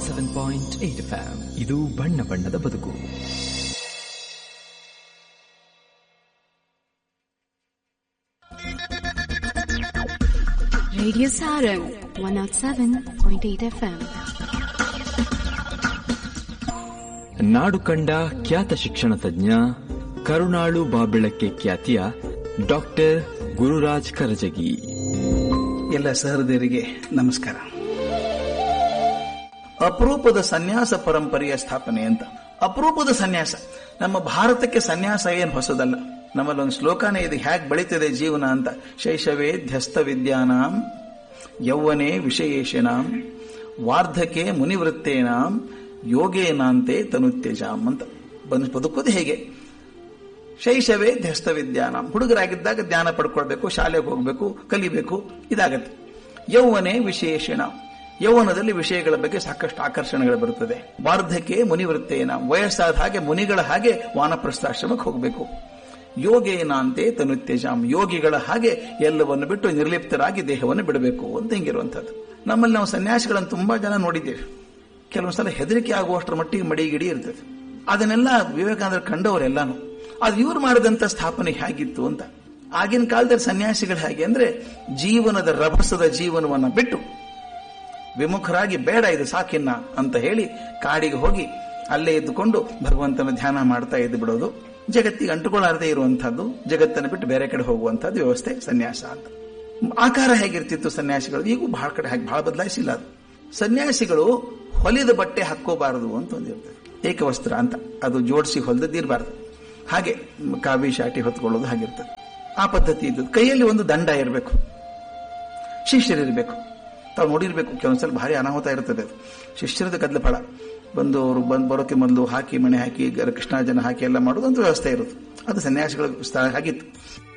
107.8 FM. ಇದು ಬಣ್ಣ ಬಣ್ಣದ ಬದುಕು. Radio Sarang 107.8 FM. ನಾಡು ಕಂಡ ಖ್ಯಾತ ಶಿಕ್ಷಣ ತಜ್ಞ, ಕರುಣಾಳು ಬಾಬೆಳಕ್ಕೆ ಖ್ಯಾತಿಯ ಡಾಕ್ಟರ್ ಗುರುರಾಜ್ ಕರಜಗಿ. ಎಲ್ಲ ಸಹೃದಯರಿಗೆ ನಮಸ್ಕಾರ. ಅಪರೂಪದ ಸನ್ಯಾಸ ಪರಂಪರೆಯ ಸ್ಥಾಪನೆ ಅಂತ. ಅಪರೂಪದ ಸನ್ಯಾಸ. ನಮ್ಮ ಭಾರತಕ್ಕೆ ಸನ್ಯಾಸ ಏನು ಹೊಸದಲ್ಲ. ನಮ್ಮಲ್ಲೊಂದು ಶ್ಲೋಕನೇ ಇದೆ, ಹೇಗೆ ಬೆಳೀತದೆ ಜೀವನ ಅಂತ. ಶೈಶವೇ ಧ್ಯಸ್ತ ವಿದ್ಯಾನಾಂ ಯೌವನೆ ವಿಷಯೇಶನಾಂ ವಾರ್ಧಕೆ ಮುನಿವೃತ್ತೇನಾಂ ಯೋಗೇನಾಂತೆ ತನುತ್ಯಜಾಂ ಅಂತ. ಬದುಕೋದು ಹೇಗೆ? ಶೈಶವೇ ಧ್ಯಸ್ತ ವಿದ್ಯಾನಾಂ, ಹುಡುಗರಾಗಿದ್ದಾಗ ಜ್ಞಾನ ಪಡ್ಕೊಳ್ಬೇಕು, ಶಾಲೆಗೆ ಹೋಗಬೇಕು, ಕಲಿಬೇಕು, ಇದಾಗತ್ತೆ. ಯೌವನೆ ವಿಶೇಷಣ, ಯೌವನದಲ್ಲಿ ವಿಷಯಗಳ ಬಗ್ಗೆ ಸಾಕಷ್ಟು ಆಕರ್ಷಣೆಗಳು ಬರುತ್ತದೆ. ವಾರ್ಧಕೆ ಮುನಿವೃತ್ತೇನ, ವಯಸ್ಸಾದ ಹಾಗೆ ಮುನಿಗಳ ಹಾಗೆ ವಾನಪ್ರಸ್ಥಾಶ್ರಮಕ್ಕೆ ಹೋಗಬೇಕು. ಯೋಗೇನಾಂತೆ ತನುತ್ಯಜಾಂ, ಯೋಗಿಗಳ ಹಾಗೆ ಎಲ್ಲವನ್ನು ಬಿಟ್ಟು ನಿರ್ಲಿಪ್ತರಾಗಿ ದೇಹವನ್ನು ಬಿಡಬೇಕು ಅಂತ ಹಿಂಗಿರುವಂಥದ್ದು. ನಮ್ಮಲ್ಲಿ ನಾವು ಸನ್ಯಾಸಿಗಳನ್ನು ತುಂಬಾ ಜನ ನೋಡಿದ್ದೇವೆ. ಕೆಲವೊಂದ್ಸಲ ಹೆದರಿಕೆ ಆಗುವಷ್ಟರ ಮಟ್ಟಿಗೆ ಮಡಿಗಿಡಿ ಇರ್ತದೆ. ಅದನ್ನೆಲ್ಲ ವಿವೇಕಾನಂದರು ಕಂಡವರೆಲ್ಲಾನು. ಅದು ಇವರು ಮಾಡಿದಂತ ಸ್ಥಾಪನೆ ಹೇಗಿತ್ತು ಅಂತ. ಆಗಿನ ಕಾಲದಲ್ಲಿ ಸನ್ಯಾಸಿಗಳು ಹೇಗೆ ಅಂದ್ರೆ, ಜೀವನದ ರಭಸದ ಜೀವನವನ್ನ ಬಿಟ್ಟು ವಿಮುಖರಾಗಿ ಬೇಡ ಇದು ಸಾಕಿನ್ನ ಅಂತ ಹೇಳಿ ಕಾಡಿಗೆ ಹೋಗಿ ಅಲ್ಲೇ ಇದ್ದುಕೊಂಡು ಭಗವಂತನ ಧ್ಯಾನ ಮಾಡ್ತಾ ಇದ್ದು ಬಿಡೋದು. ಜಗತ್ತಿಗೆ ಅಂಟುಕೊಳ್ಳಾರದೆ ಇರುವಂತಹದ್ದು, ಜಗತ್ತನ್ನು ಬಿಟ್ಟು ಬೇರೆ ಕಡೆ ಹೋಗುವಂತಹದ್ದು ವ್ಯವಸ್ಥೆ ಸನ್ಯಾಸ ಅಂತ. ಆಕಾರ ಹೇಗಿರ್ತಿತ್ತು ಸನ್ಯಾಸಿಗಳು? ಈಗೂ ಬಹಳ ಕಡೆ ಹಾಗೆ ಬಹಳ ಬದಲಾಯಿಸಿಲ್ಲ. ಅದು ಸನ್ಯಾಸಿಗಳು ಹೊಲಿದ ಬಟ್ಟೆ ಹಾಕೋಬಾರದು ಅಂತ ಒಂದಿರ್ತದೆ, ಏಕವಸ್ತ್ರ ಅಂತ. ಅದು ಜೋಡಿಸಿ ಹೊಲಿದಿರಬಾರದು. ಹಾಗೆ ಕಾವಿ ಶಾಟಿ ಹೊತ್ಕೊಳ್ಳೋದು ಹಾಗಿರ್ತದೆ. ಆ ಪದ್ಧತಿ ಇದ್ದದ್ದು. ಕೈಯಲ್ಲಿ ಒಂದು ದಂಡ ಇರಬೇಕು, ಶಿಷ್ಯರಿರಬೇಕು. ತಾವು ನೋಡಿರ್ಬೇಕು, ಕೆಲವೊಂದ್ಸಲ ಭಾರಿ ಅನಾಹುತ ಇರ್ತದೆ. ಅದು ಶಿಷ್ಯರದ ಗದ್ದಲ ಬಂದವರು ಬರೋಕೆ ಮೊದಲು ಹಾಕಿ ಮಣೆ ಹಾಕಿ ಕೃಷ್ಣಾರ್ಜನ ಹಾಕಿ ಎಲ್ಲ ಮಾಡೋದು ಅಂತ ವ್ಯವಸ್ಥೆ ಇರುತ್ತೆ. ಅದು ಸನ್ಯಾಸಿಗಳ ಆಗಿತ್ತು.